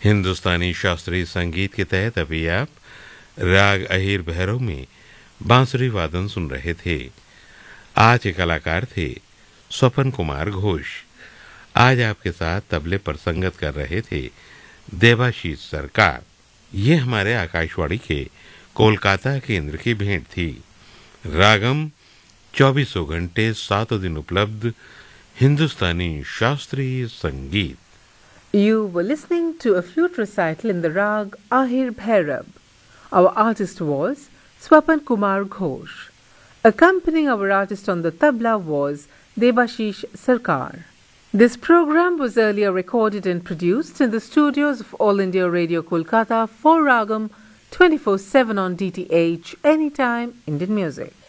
हिंदुस्तानी शास्त्रीय संगीत के तहत अभी आप राग अहिर भैरव में बांसुरी वादन सुन रहे थे। आज के कलाकार थे स्वपन कुमार घोष। आज आपके साथ तबले पर संगत कर रहे थे देवाशीष सरकार। ये हमारे आकाशवाणी के कोलकाता केंद्र की भेंट थी। रागम 24 घंटे 7 दिन उपलब्ध हिंदुस्तानी शास्त्रीय संगीत। You were listening to a flute recital in the rag Ahir Bhairab. Our artist was Swapan Kumar Ghosh. Accompanying our artist on the tabla was Devashish Sarkar. This program was earlier recorded and produced in the studios of All India Radio Kolkata for Ragam 24/7 on DTH Anytime Indian Music.